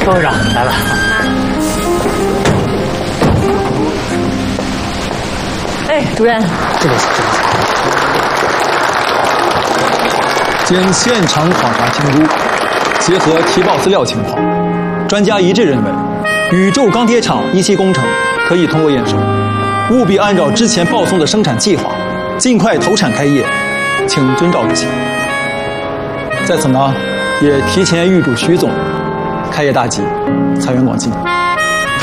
副会长来了。 哎，主任， 这边请，这边请。 经现场考察评估，结合提报资料情况，专家一致认为，宇宙钢铁厂一期工程可以通过验收，务必按照之前报送的生产计划，尽快投产开业，请遵照执行。在此呢，也提前预祝徐总开业大吉，财源广进。